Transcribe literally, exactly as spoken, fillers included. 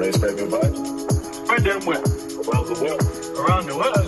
Race for everybody. Where them went? Around the world. Around the world.